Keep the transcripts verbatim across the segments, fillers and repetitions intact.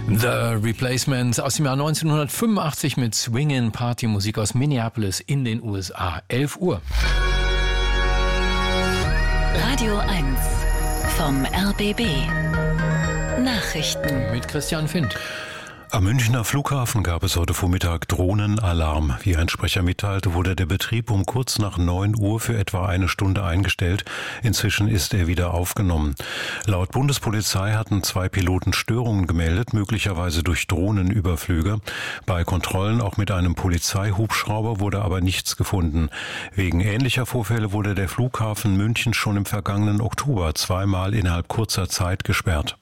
The Replacements aus dem Jahr neunzehnhundertfünfundachtzig mit Swingin' Party-Musik aus Minneapolis in den U S A. elf Uhr. Radio eins vom R B B. Nachrichten mit Christian Findt. Am Münchner Flughafen gab es heute Vormittag Drohnenalarm. Wie ein Sprecher mitteilte, wurde der Betrieb um kurz nach neun Uhr für etwa eine Stunde eingestellt. Inzwischen ist er wieder aufgenommen. Laut Bundespolizei hatten zwei Piloten Störungen gemeldet, möglicherweise durch Drohnenüberflüge. Bei Kontrollen auch mit einem Polizeihubschrauber wurde aber nichts gefunden. Wegen ähnlicher Vorfälle wurde der Flughafen München schon im vergangenen Oktober zweimal innerhalb kurzer Zeit gesperrt.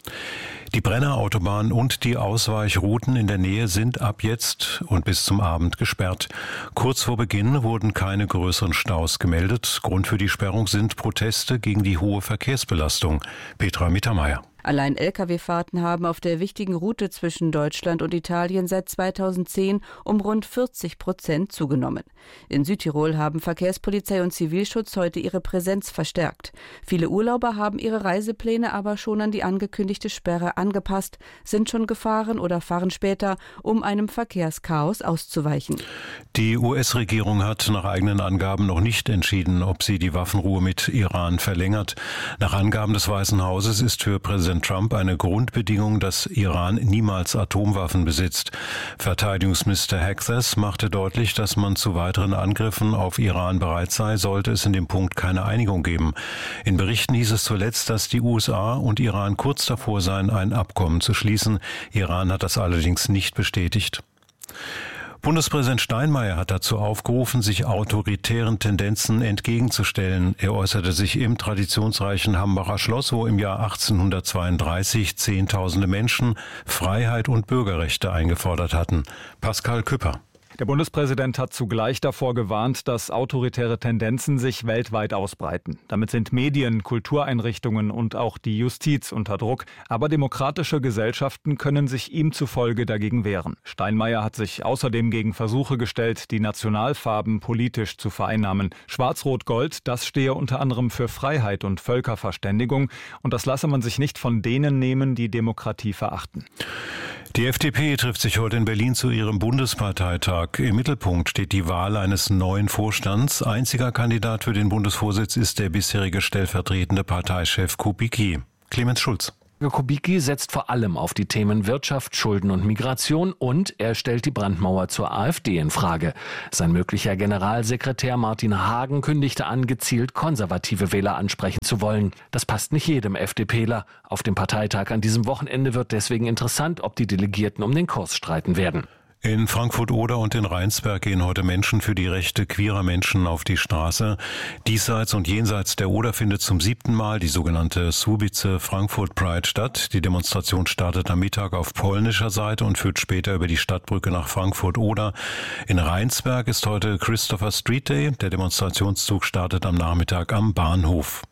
Die Brennerautobahn und die Ausweichrouten in der Nähe sind ab jetzt und bis zum Abend gesperrt. Kurz vor Beginn wurden keine größeren Staus gemeldet. Grund für die Sperrung sind Proteste gegen die hohe Verkehrsbelastung. Petra Mittermeier. Allein L K W-Fahrten haben auf der wichtigen Route zwischen Deutschland und Italien seit zweitausendzehn um rund vierzig Prozent zugenommen. In Südtirol haben Verkehrspolizei und Zivilschutz heute ihre Präsenz verstärkt. Viele Urlauber haben ihre Reisepläne aber schon an die angekündigte Sperre angepasst, sind schon gefahren oder fahren später, um einem Verkehrschaos auszuweichen. Die U S-Regierung hat nach eigenen Angaben noch nicht entschieden, ob sie die Waffenruhe mit Iran verlängert. Nach Angaben des Weißen Hauses ist für Präsident Trump eine Grundbedingung, dass Iran niemals Atomwaffen besitzt. Verteidigungsminister Hackthas machte deutlich, dass man zu weiteren Angriffen auf Iran bereit sei, sollte es in dem Punkt keine Einigung geben. In Berichten hieß es zuletzt, dass die U S A und Iran kurz davor seien, ein Abkommen zu schließen. Iran hat das allerdings nicht bestätigt. Bundespräsident Steinmeier hat dazu aufgerufen, sich autoritären Tendenzen entgegenzustellen. Er äußerte sich im traditionsreichen Hambacher Schloss, wo im Jahr achtzehnhundertzweiunddreißig Zehntausende Menschen Freiheit und Bürgerrechte eingefordert hatten. Pascal Küpper. Der Bundespräsident hat zugleich davor gewarnt, dass autoritäre Tendenzen sich weltweit ausbreiten. Damit sind Medien, Kultureinrichtungen und auch die Justiz unter Druck. Aber demokratische Gesellschaften können sich ihm zufolge dagegen wehren. Steinmeier hat sich außerdem gegen Versuche gestellt, die Nationalfarben politisch zu vereinnahmen. Schwarz-Rot-Gold, das stehe unter anderem für Freiheit und Völkerverständigung. Und das lasse man sich nicht von denen nehmen, die Demokratie verachten. Die F D P trifft sich heute in Berlin zu ihrem Bundesparteitag. Im Mittelpunkt steht die Wahl eines neuen Vorstands. Einziger Kandidat für den Bundesvorsitz ist der bisherige stellvertretende Parteichef Kubicki. Clemens Schulz. Kubicki setzt vor allem auf die Themen Wirtschaft, Schulden und Migration und er stellt die Brandmauer zur AfD in Frage. Sein möglicher Generalsekretär Martin Hagen kündigte an, gezielt konservative Wähler ansprechen zu wollen. Das passt nicht jedem FDPler. Auf dem Parteitag an diesem Wochenende wird deswegen interessant, ob die Delegierten um den Kurs streiten werden. In Frankfurt-Oder und in Rheinsberg gehen heute Menschen für die Rechte queerer Menschen auf die Straße. Diesseits und jenseits der Oder findet zum siebten Mal die sogenannte Słubice Frankfurt Pride statt. Die Demonstration startet am Mittag auf polnischer Seite und führt später über die Stadtbrücke nach Frankfurt-Oder. In Rheinsberg ist heute Christopher Street Day. Der Demonstrationszug startet am Nachmittag am Bahnhof.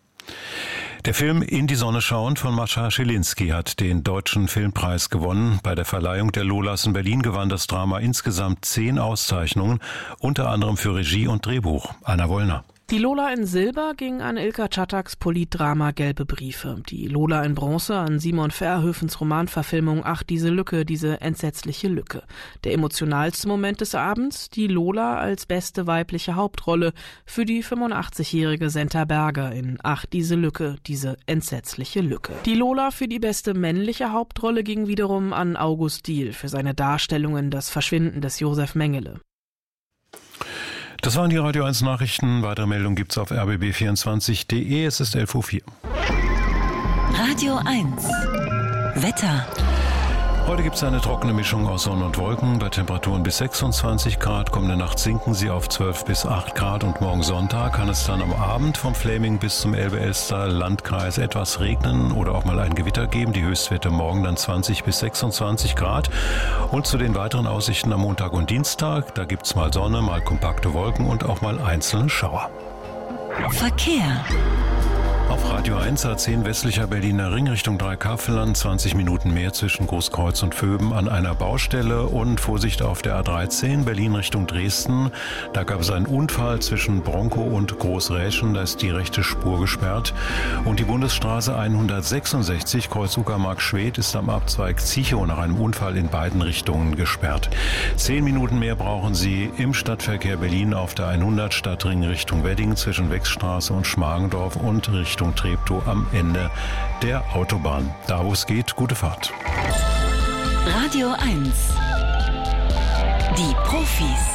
Der Film In die Sonne schauen von Mascha Schilinski hat den Deutschen Filmpreis gewonnen. Bei der Verleihung der Lolas in Berlin gewann das Drama insgesamt zehn Auszeichnungen, unter anderem für Regie und Drehbuch. Anna Wollner. Die Lola in Silber ging an Ilka Czattaks Politdrama Gelbe Briefe. Die Lola in Bronze an Simon Verhoevens Romanverfilmung Ach, diese Lücke, diese entsetzliche Lücke. Der emotionalste Moment des Abends, die Lola als beste weibliche Hauptrolle für die fünfundachtzigjährige Senta Berger in Ach, diese Lücke, diese entsetzliche Lücke. Die Lola für die beste männliche Hauptrolle ging wiederum an August Diehl für seine Darstellungen Das Verschwinden des Josef Mengele. Das waren die Radio eins Nachrichten. Weitere Meldungen gibt's auf r b b vierundzwanzig punkt d e. Es ist elf Uhr vier. Radio eins Wetter. Heute gibt es eine trockene Mischung aus Sonne und Wolken bei Temperaturen bis sechsundzwanzig Grad. Kommende Nacht sinken sie auf zwölf bis acht Grad und morgen Sonntag kann es dann am Abend vom Fläming bis zum Elbe-Elster-Landkreis etwas regnen oder auch mal ein Gewitter geben. Die Höchstwerte morgen dann zwanzig bis sechsundzwanzig Grad. Und zu den weiteren Aussichten am Montag und Dienstag, da gibt es mal Sonne, mal kompakte Wolken und auch mal einzelne Schauer. Verkehr. Auf Radio eins A zehn westlicher Berliner Ring Richtung Dreikaffelland, zwanzig Minuten mehr zwischen Großkreuz und Vöben an einer Baustelle und Vorsicht auf der A dreizehn Berlin Richtung Dresden. Da gab es einen Unfall zwischen Bronkow und Großräschen, da ist die rechte Spur gesperrt. Und die Bundesstraße hundertsechsundsechzig Kreuz Uckermark-Schwedt ist am Abzweig Zichow nach einem Unfall in beiden Richtungen gesperrt. Zehn Minuten mehr brauchen Sie im Stadtverkehr Berlin auf der hundert Stadtring Richtung Wedding zwischen Wechsstraße und Schmargendorf und Richtung Treptow am Ende der Autobahn. Da wo es geht, gute Fahrt. Radio eins. Die Profis.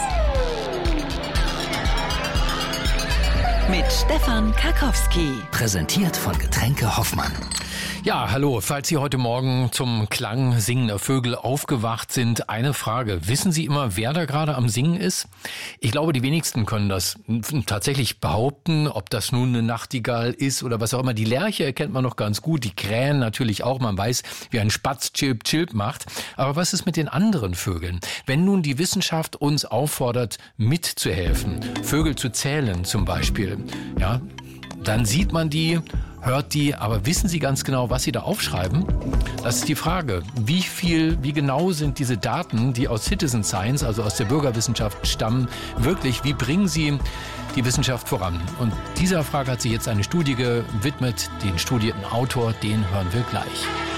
Mit Stefan Karkowski. Präsentiert von Getränke Hoffmann. Ja, hallo. Falls Sie heute Morgen zum Klang singender Vögel aufgewacht sind, eine Frage. Wissen Sie immer, wer da gerade am Singen ist? Ich glaube, die wenigsten können das tatsächlich behaupten, ob das nun eine Nachtigall ist oder was auch immer. Die Lerche erkennt man noch ganz gut, die Krähen natürlich auch. Man weiß, wie ein Spatz Chilp Chilp macht. Aber was ist mit den anderen Vögeln? Wenn nun die Wissenschaft uns auffordert, mitzuhelfen, Vögel zu zählen zum Beispiel, ja, dann sieht man die, hört die, aber wissen Sie ganz genau, was Sie da aufschreiben? Das ist die Frage. Wie viel, wie genau sind diese Daten, die aus Citizen Science, also aus der Bürgerwissenschaft stammen, wirklich? Wie bringen Sie die Wissenschaft voran? Und dieser Frage hat sich jetzt eine Studie gewidmet. Den studierten Autor, den hören wir gleich.